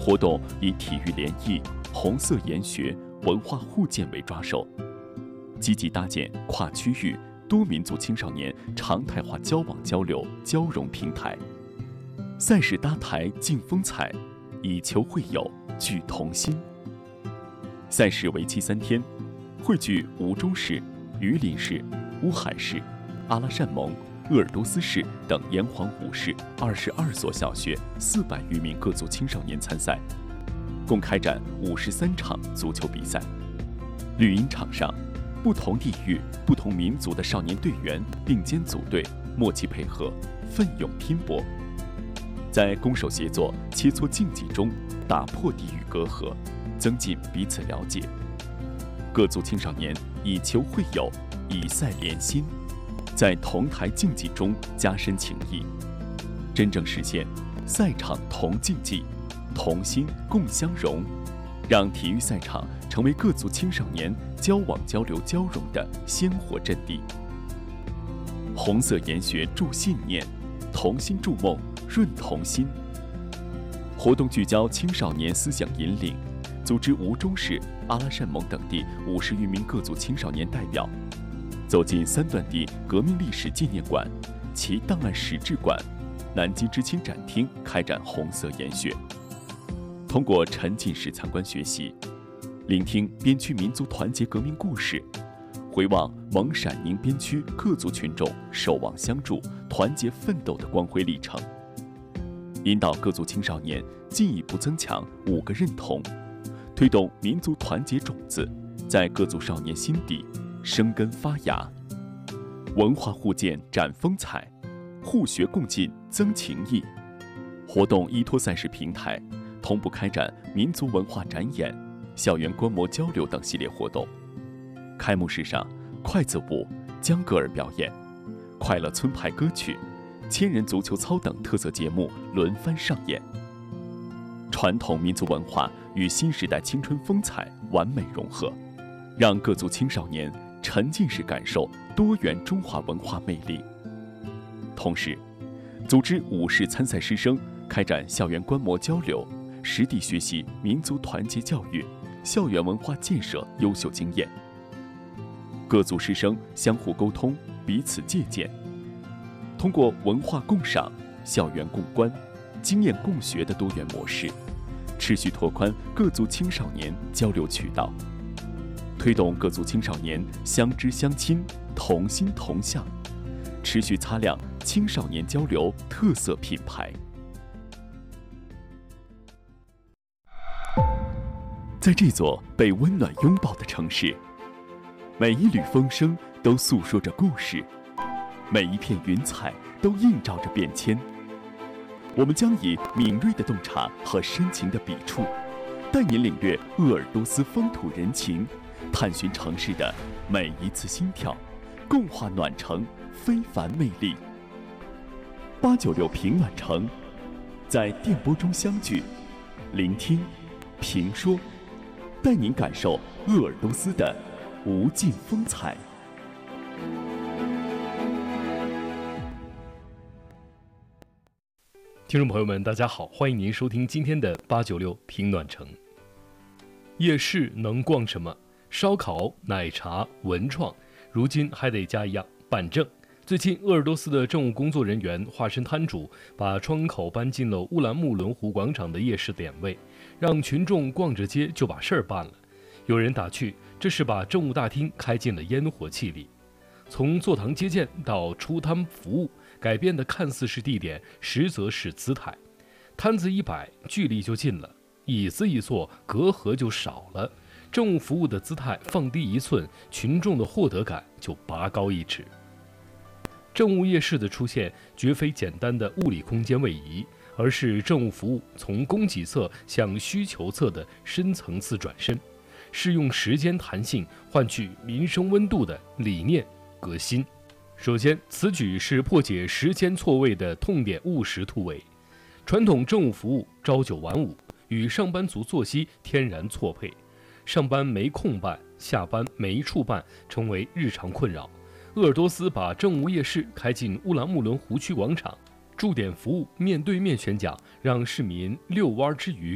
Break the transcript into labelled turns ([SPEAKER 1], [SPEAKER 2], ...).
[SPEAKER 1] 活动以体育联谊、红色研学、文化互鉴为抓手，积极搭建跨区域、多民族青少年常态化交往交流、交融平台。赛事搭台竞风采，以球会友，聚同心。赛事为期3天，汇聚吴中市、榆林市、乌海市、阿拉善盟、鄂尔多斯市等沿黄5市22所小学400余名各族青少年参赛，共开展53场足球比赛。绿茵场上，不同地域、不同民族的少年队员并肩组队，默契配合，奋勇拼搏，在攻守协作、切磋竞技中打破地域隔阂，增进彼此了解。各族青少年以球会友，以赛连心，在同台竞技中加深情谊，真正实现赛场同竞技、同心共相融，让体育赛场成为各族青少年交往交流交融的鲜活阵地。红色研学铸信念，同心筑梦，润同心。活动聚焦青少年思想引领，组织吴中市、阿拉善盟等地50余名各族青少年代表，走进3段地革命历史纪念馆、其档案史志馆、南京知青展厅开展红色研学。通过沉浸式参观学习，聆听边区民族团结革命故事，回望蒙陕宁边区各族群众守望相助、团结奋斗的光辉历程，引导各族青少年进一步增强5个认同，推动民族团结种子在各族少年心底生根发芽。文化互鉴展风采，互学共进增情谊。活动依托赛事平台，同步开展民族文化展演、校园观摩交流等系列活动。开幕式上，筷子舞、江格尔表演、快乐村排歌曲、千人足球操等特色节目轮番上演，传统民族文化与新时代青春风采完美融合，让各族青少年沉浸式感受多元中华文化魅力。同时，组织5市参赛师生开展校园观摩交流，实地学习民族团结教育、校园文化建设优秀经验。各族师生相互沟通，彼此借鉴，通过文化共赏、校园共观、经验共学的多元模式，持续拓宽各族青少年交流渠道，推动各族青少年相知相亲、同心同向，持续擦亮青少年交流特色品牌。在这座被温暖拥抱的城市，每一缕风声都诉说着故事，每一片云彩都映照着变迁。我们将以敏锐的洞察和深情的笔触，带您领略鄂尔多斯风土人情，探寻城市的每一次心跳，共话暖城非凡魅力。896评暖城，在电波中相聚，聆听、评说，带您感受鄂尔多斯的无尽风采。
[SPEAKER 2] 听众朋友们，大家好，欢迎您收听今天的896评暖城。夜市能逛什么？烧烤、奶茶、文创，如今还得加一样办证。最近，鄂尔多斯的政务工作人员化身摊主，把窗口搬进了乌兰木伦湖广场的夜市点位，让群众逛着街就把事儿办了。有人打趣，这是把政务大厅开进了烟火气里。从坐堂接见到出摊服务，改变的看似是地点，实则是姿态。摊子一摆，距离就近了；椅子一坐，隔阂就少了。政务服务的姿态放低1寸，群众的获得感就拔高1尺。政务夜市的出现，绝非简单的物理空间位移，而是政务服务从供给侧向需求侧的深层次转身，是用时间弹性换取民生温度的理念革新。首先，此举是破解时间错位的痛点务实突围。传统政务服务朝9晚5，与上班族作息天然错配，上班没空办，下班没处办，成为日常困扰。鄂尔多斯把政务夜市开进乌兰木伦湖区广场，驻点服务面对面宣讲，让市民遛弯之余